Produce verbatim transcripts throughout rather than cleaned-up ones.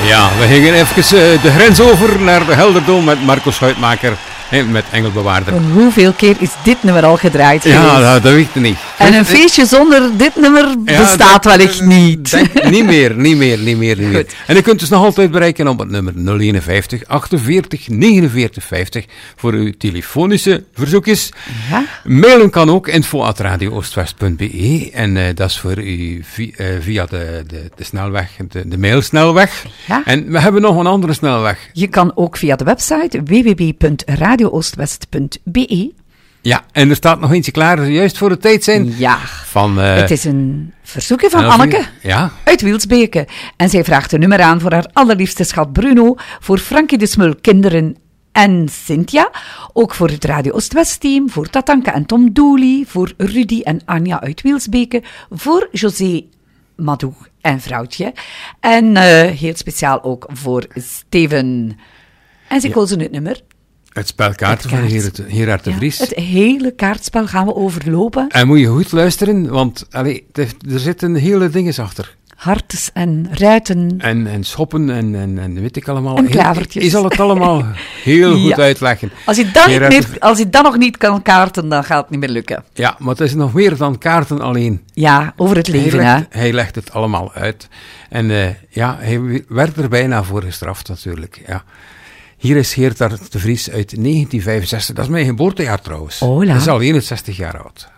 Ja, we gingen even uh, de grens over naar de Helderdoom met Marco Schuitmaker en met Engelbewaarder. En hoeveel keer is dit nummer al gedraaid geweest? Ja, dat, dat weet ik niet. En een feestje zonder dit nummer ja, bestaat dat, wellicht niet. Denk, niet meer, niet meer, niet meer, niet meer. En je kunt dus nog altijd bereiken op het nummer nul eenenvijftig achtenveertig negenenveertig vijftig voor uw telefonische verzoekjes. Ja. Mailen kan ook info at radio oostwest punt b e en uh, dat is voor u via, uh, via de, de, de snelweg, de, de mailsnelweg. Ja. En we hebben nog een andere snelweg. Je kan ook via de website w w w punt radio oostwest punt b e. Ja, en er staat nog eentje klaar, juist voor de tijd zijn. Ja, van, uh, het is een verzoekje van Anneke ja. uit Wielsbeke. En zij vraagt een nummer aan voor haar allerliefste schat Bruno, voor Frankie de Smul kinderen en Cynthia. Ook voor het Radio Oost-West-team, voor Tatanka en Tom Dooley, voor Rudy en Anja uit Wielsbeke, voor José Madou en vrouwtje. En uh, heel speciaal ook voor Steven. En ze ja. kozen het nummer. Het spel kaarten van Gerard de Vries. Ja, het hele kaartspel gaan we overlopen. En moet je goed luisteren, want allee, er zitten hele dingen achter. Hartes en ruiten. En, en schoppen en, en, en weet ik allemaal. En klavertjes. Je zal het allemaal heel goed ja. uitleggen. Als je, dan niet meer, als je dan nog niet kan kaarten, dan gaat het niet meer lukken. Ja, maar het is nog meer dan kaarten alleen. Ja, over het leven. Hij legt, hè? hij legt het allemaal uit. En uh, ja, hij werd er bijna voor gestraft natuurlijk. Ja. Hier is Gerard de Vries uit negentien vijfenzestig. Dat is mijn geboortejaar trouwens. Oh, dat is al eenenzestig jaar oud.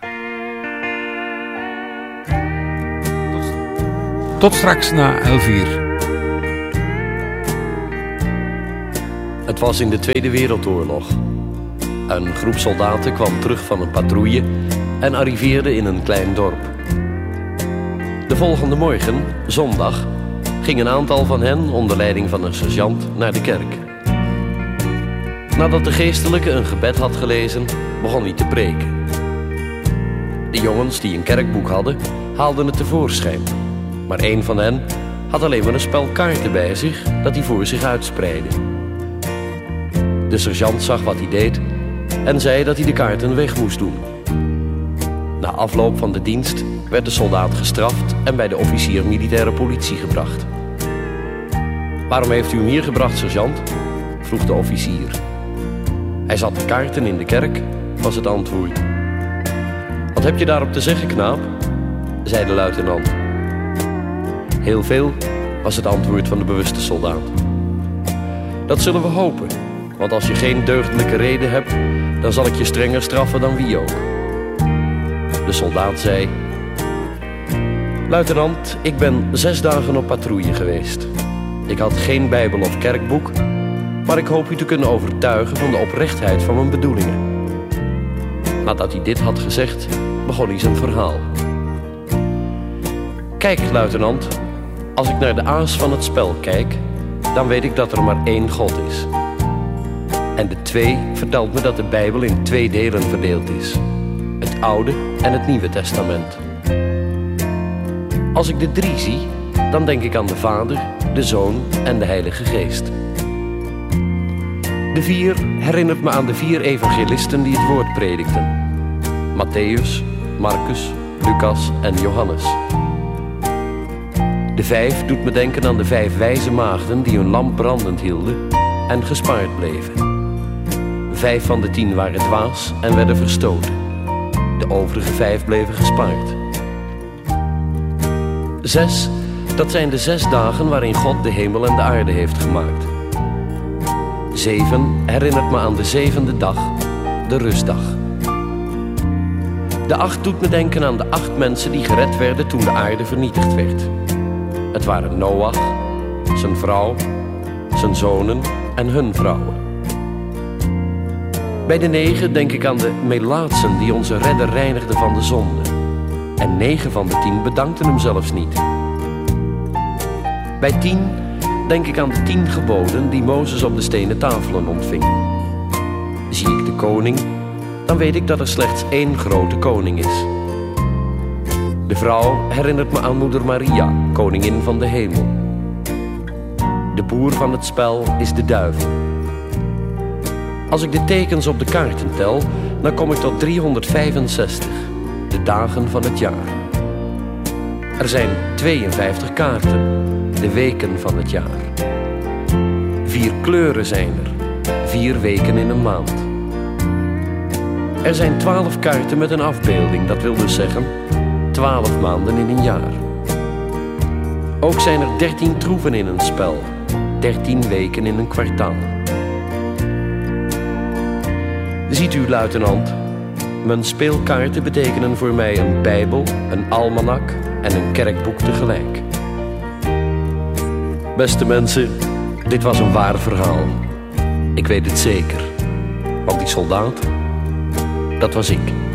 Tot, tot straks na elf uur. Het was in de Tweede Wereldoorlog. Een groep soldaten kwam terug van een patrouille en arriveerde in een klein dorp. De volgende morgen, zondag, ging een aantal van hen onder leiding van een sergeant naar de kerk. Nadat de geestelijke een gebed had gelezen, begon hij te preken. De jongens die een kerkboek hadden, haalden het tevoorschijn. Maar één van hen had alleen maar een spel kaarten bij zich dat hij voor zich uitspreidde. De sergeant zag wat hij deed en zei dat hij de kaarten weg moest doen. Na afloop van de dienst werd de soldaat gestraft en bij de officier militaire politie gebracht. Waarom heeft u hem hier gebracht, sergeant? Vroeg de officier. Hij zat de kaarten in de kerk, was het antwoord. Wat heb je daarop te zeggen, knaap? Zei de luitenant. Heel veel, was het antwoord van de bewuste soldaat. Dat zullen we hopen, want als je geen deugdelijke reden hebt, dan zal ik je strenger straffen dan wie ook. De soldaat zei: Luitenant, ik ben zes dagen op patrouille geweest. Ik had geen bijbel of kerkboek, maar ik hoop u te kunnen overtuigen van de oprechtheid van mijn bedoelingen. Nadat hij dit had gezegd, begon hij zijn verhaal. Kijk, luitenant, als ik naar de aas van het spel kijk, dan weet ik dat er maar één God is. En de twee vertelt me dat de Bijbel in twee delen verdeeld is. Het Oude en het Nieuwe Testament. Als ik de drie zie, dan denk ik aan de Vader, de Zoon en de Heilige Geest. De vier herinnert me aan de vier evangelisten die het woord predikten. Matthäus, Marcus, Lucas en Johannes. De vijf doet me denken aan de vijf wijze maagden die hun lamp brandend hielden en gespaard bleven. Vijf van de tien waren dwaas en werden verstoten. De overige vijf bleven gespaard. Zes, dat zijn de zes dagen waarin God de hemel en de aarde heeft gemaakt. Zeven herinnert me aan de zevende dag, de rustdag. De acht doet me denken aan de acht mensen die gered werden toen de aarde vernietigd werd. Het waren Noach, zijn vrouw, zijn zonen en hun vrouwen. Bij de negen denk ik aan de Melaatsen die onze redder reinigden van de zonde. En negen van de tien bedankten hem zelfs niet. Bij tien denk ik aan de tien geboden die Mozes op de stenen tafelen ontving. Zie ik de koning, dan weet ik dat er slechts één grote koning is. De vrouw herinnert me aan moeder Maria, koningin van de hemel. De boer van het spel is de duivel. Als ik de tekens op de kaarten tel, dan kom ik tot driehonderdvijfenzestig, de dagen van het jaar. Er zijn tweeënvijftig kaarten, de weken van het jaar. Vier kleuren zijn er, vier weken in een maand. Er zijn twaalf kaarten met een afbeelding, dat wil dus zeggen twaalf maanden in een jaar. Ook zijn er dertien troeven in een spel, dertien weken in een kwartaal. Ziet u, luitenant, mijn speelkaarten betekenen voor mij een bijbel, een almanak en een kerkboek tegelijk. Beste mensen, dit was een waar verhaal. Ik weet het zeker, want die soldaat, dat was ik.